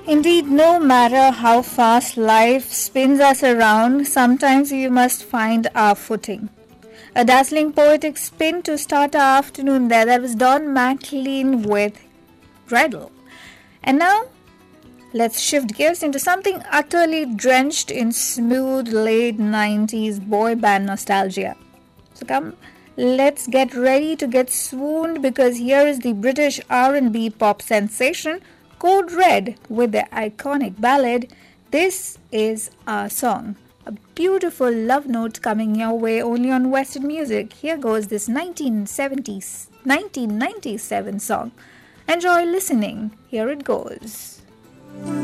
Indeed, no matter how fast life spins us around, sometimes we must find our footing. A dazzling poetic spin to start our afternoon there. That was Don McLean with Dreidel. And now, let's shift gears into something utterly drenched in smooth late 90s boy band nostalgia. So come, let's get ready to get swooned because here is the British R&B pop sensation Code Red with their iconic ballad, This Is Our Song. A beautiful love note coming your way only on Western music. Here goes this 1997 song. Enjoy listening. Here it goes.